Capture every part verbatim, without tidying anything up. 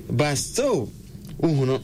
but still uhuno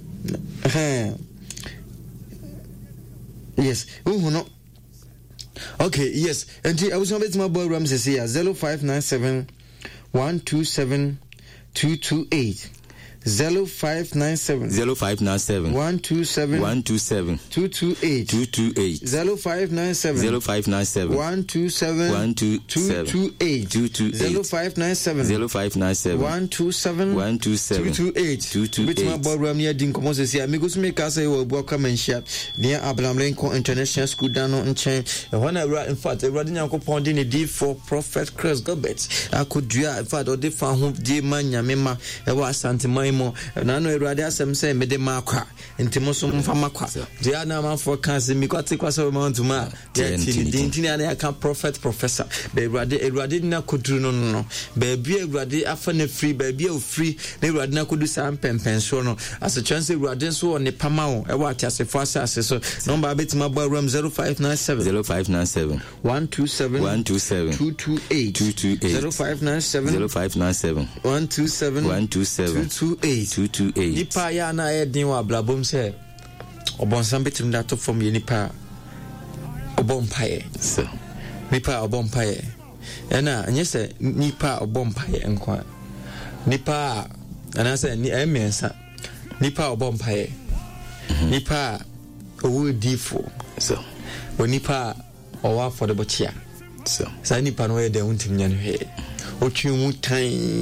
yes uhuno. Okay, yes. And I was on my boy Ramses here zero five nine seven one two seven two two eight. Zero five nine seven zero five nine seven one two seven one two seven two two eight two two eight zero five nine seven zero five nine seven one two seven one two two two eight two two eight zero five nine seven zero five nine seven one two seven one two seven two two eight two two eight. Bit my boy Ram near Din Commons is here. Migos make us say, well, welcome and share near Abraham Lincoln International School down on chain. And when I write, in fact, a Radina Copon in a D for Prophet Chris Gobet. I could do, in fact, or they found whom dear man Yamima, a was Santa Maimo, and I know Radiasam say, Medemaka, and Timosum Famaka. Diana man for cancer, Mikati Quasa Mount to Ma, Dintina, I can prophet professor. Baby Radina could do no, no, baby Radi after free, baby free, they Radina could do some pen pension as a chance of Radin so on the Pamao, a watch as a fast assessor. Number bit my boy room zero five nine seven zero five nine seven one two seven one two seven two two eight two two eight zero five nine seven zero five nine seven one two seven one two seven two two eight two two eight. Nipa ya na edin wa blabom se obonsan betim da to from ye nipa obompaye so nipa obompaye ena anye se nipa obompaye enko nipa ana se ni emensa nipa obompaye nipa owu difo so onipa owa for the bochia so sa nipa no ye de untim nya no he otwemu tan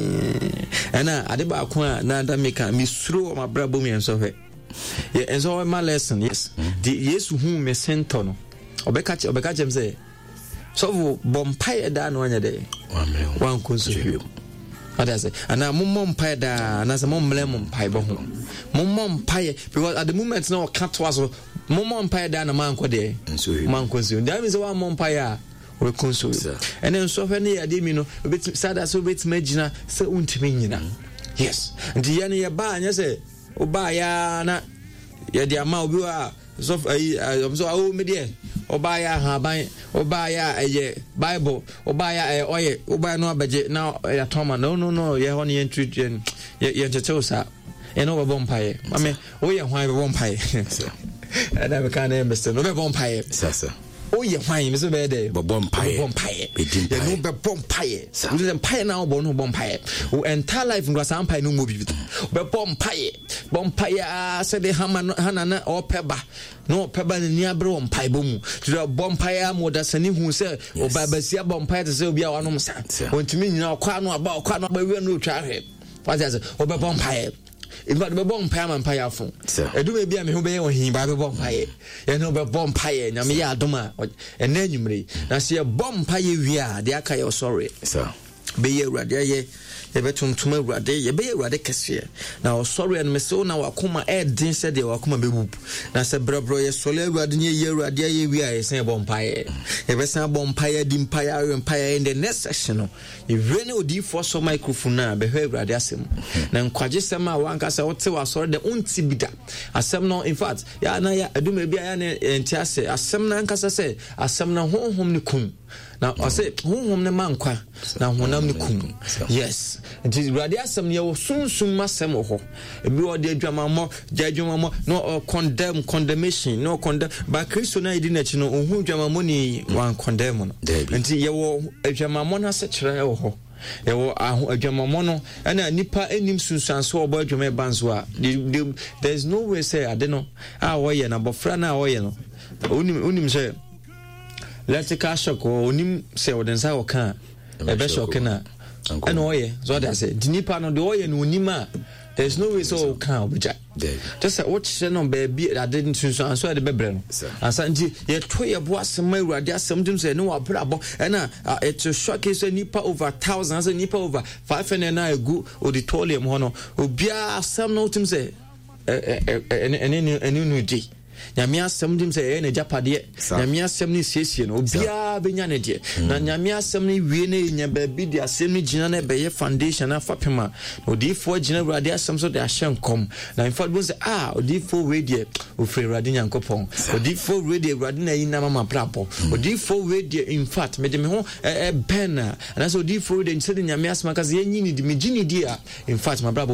ana ade ba ko a na da meka misuro ma brabo mi enso he ye enso my lesson yes the yesu hu me sento no obeka obeka jem say so bompai da no anya de wan kunso hwem ada say ana mommo mpai da na say mommle mompai bo ho mommo mpai because at the moment no ka to aso mommo mpai da na man ko de man kunso that means one mompai a we console and then so when ya de mi no bit sada so bit magina se untimi nyina yes and ya ne ya ba anya se o ba ya na ya de ama obi wa so ai so awo me de o ba ya ha ban o ba ya eye bible o ba ya oye o ba no abaje na ya toma no no no ya ho ne introduce ya ya teteusa e no bo mpae mame o ye hwan bo mpae and I can understand no bo mpae sasa oh yeah fine me so be there bom paye bom paye ya no be bom paye we dem paye na obo no bom paye o entire life ngwa san paye no mo bi be bom paye bom paye a se de hana na o peba no peba ni abre bom paye bomu to bom paye mo da sani hu se o ba basia bom paye se obi a wano msa ontimi nyina kwa no aba kwa no aba wi no twa hwe what is o be bom paye in fact, be bomb pie man pie afon. I do maybe I'm who be on him by bomb pie. You know, be bomb pie, and I'm ya doma, and then you may. Now see a bomb pie, we are the Akayo sorry. So be a radia, ye betum to me rade, ye be a radicus. Now, sorry, and Miss Ona Wakuma Ed didn't say they were come be whoop. Now, said Brabro, ye solar radini, ye radia, we are a say bomb pie. Ye be some bomb pie, dim pie, and pie in the next section. If Reno D for so microphone now, behave radiasim. Nan Quagisama, one cassa, what was sorry the untibida. As some no, in fact, ya na ya, do maybe I and Tiase, as some nancassa say, as some na home home ni kum. Now I say, home home the manqua, now honam ni kum. Yes, it is radiasum, you soon soon must some ho. A blue dear drama more, judgment no condemn condemnation, no condemn. But Christian, I didn't know who drama money one condemn. Until you were a Jamamona such a ho. Ewo adwamamono ana nipa enim sunsanso obo adwama banzo there is no way say ade no a woye na bofra na woye no onim onim say electrical shock onim say odensa oka e be shock na ana woye so that say the nipa no de woye no onim a there is no way so can obuja just say what say no baby that didn't sunsanso de bebre no asanti ye to ye bo asema urade asem dim say no wabrabo na it shock say nipa over thousands nipa over five hundred na egu auditorium ho no obia asem no tim say ene ene ene no di nyame asem dim say ene japade nyame asem ni siesie no obia benya ne de na nyame asem ni wie ne nya baby de asem ni gina na be ye foundation na fapema odifo gina urade asem so de ahyen kom na in fact we say ah odifo we de ofre urade nyankopon odifo we de urade na yi na mama prapo odifo we de in fact me de me ho e ben na so odifo we de say nyame asem kaze yenyi ni de me gini dia in fact my brabo